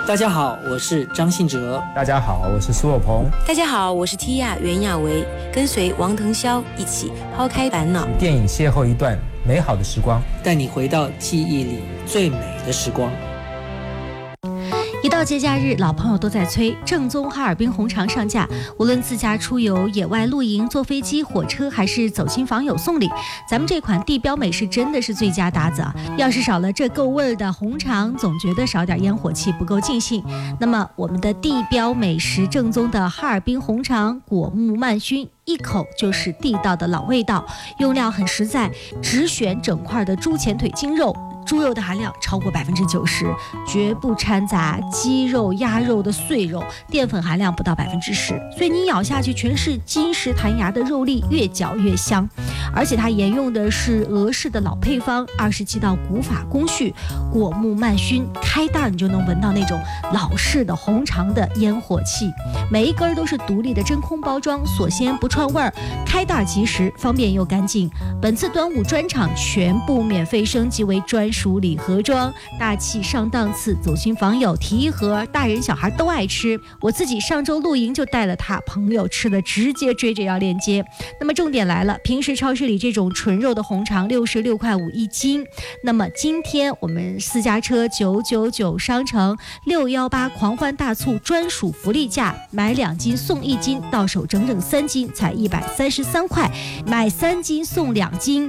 大家好，我是张信哲。 大家好，我是苏有朋。 大家好，我是 Tia 袁娅维，跟随王腾霄一起抛开烦恼， 电影邂逅一段美好的时光， 带你回到记忆里最美的时光。 一到节假日，老朋友都在催正宗哈尔滨红肠上架。无论自驾出游、野外露营、坐飞机、火车，还是走亲访友送礼，咱们这款地标美食真的是最佳搭子啊！要是少了这够味儿的红肠，总觉得少点烟火气不够尽兴。那么我们的地标美食正宗的哈尔滨红肠果木慢熏，一口就是地道的老味道，用料很实在，只选整块的猪前腿筋肉。猪肉的含量超过90%，绝不掺杂鸡肉、鸭肉的碎肉，淀粉含量不到10%，所以你咬下去全是金石弹牙的肉粒，越嚼越香。而且它沿用的是俄式的老配方，27道古法工序，果木慢熏，开袋你就能闻到那种老式的红肠的烟火气。每一根都是独立的真空包装，锁鲜不串味儿，开袋即食，方便又干净。本次端午专场全部免费升级为专属礼盒装，大气上档次，走亲访友提一盒，大人小孩都爱吃。我自己上周露营就带了它，朋友吃的直接追着要链接。那么重点来了，平时超市里这种纯肉的红肠66.5块1斤，那么今天我们私家车999商城618狂欢大促专属福利价，买2斤送1斤，到手整整3斤才133块，买3斤送2斤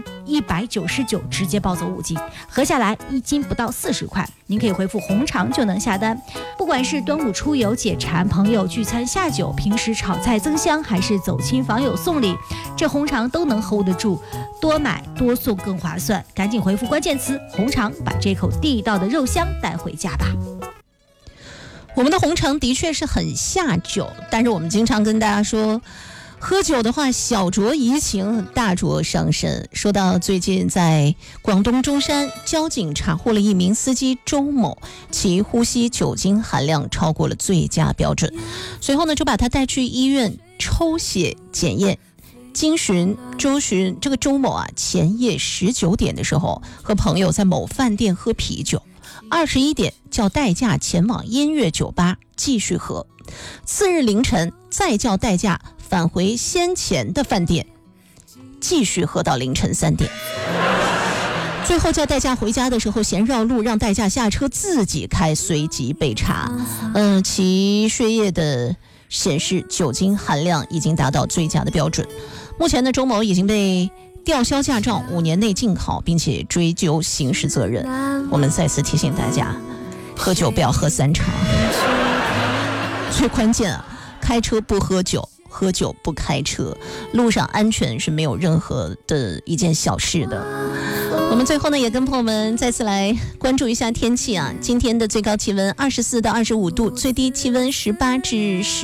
199，直接抱走5斤，合下来1斤不到40块，您可以回复红肠就能下单。不管是端午出游解馋、朋友聚餐下酒、平时炒菜增香，还是走亲访友送礼，这红肠都能 hold 得住，多买多送更划算。赶紧回复关键词红肠，把这口地道的肉香带回家吧。 我们的红肠的确是很下酒，但是我们经常跟大家说，喝酒的话，小酌怡情，大酌伤身。说到最近在广东中山，交警查获了一名司机周某，其呼吸酒精含量超过了最佳标准。随后呢，就把他带去医院抽血检验。经周巡，这个周某啊，前夜19点的时候和朋友在某饭店喝啤酒，21点叫代驾前往音乐酒吧继续喝，次日凌晨再叫代驾返回先前的饭店继续喝到凌晨3点，最后叫代驾回家的时候嫌绕路，让代驾下车自己开，随即被查。其血液的显示酒精含量已经达到最佳的标准。目前呢，周某已经被吊销驾照，5年内禁考，并且追究刑事责任。我们再次提醒大家，喝酒不要喝3场，最关键啊，开车不喝酒，喝酒不开车，路上安全是没有任何的一件小事的。我们最后呢，也跟朋友们再次来关注一下天气啊。今天的最高气温24到25度，最低气温18至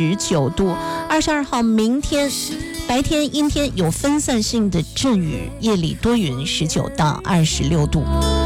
19度。22号明天白天阴天，有分散性的阵雨，夜里多云，19到26度。